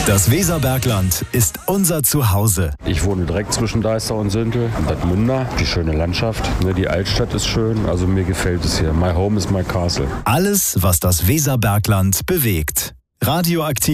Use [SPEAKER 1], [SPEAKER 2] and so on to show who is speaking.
[SPEAKER 1] Das Weserbergland ist unser Zuhause.
[SPEAKER 2] Ich wohne direkt zwischen Deister und Süntel, Bad Munda. Die schöne Landschaft, die Altstadt ist schön, also mir gefällt es hier. My home is my castle.
[SPEAKER 1] Alles, was das Weserbergland bewegt. Radioaktiv.